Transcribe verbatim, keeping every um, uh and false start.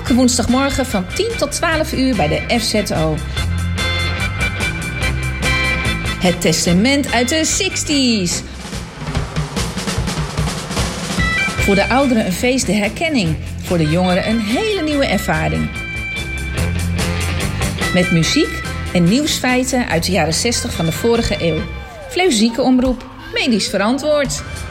Elke woensdagmorgen van tien tot twaalf uur bij de F Z O. Het testament uit de zestig's. Voor de ouderen een feest de herkenning. Voor de jongeren een hele nieuwe ervaring. Met muziek en nieuwsfeiten uit de jaren zestig van de vorige eeuw. Vleugzieke omroep, medisch verantwoord.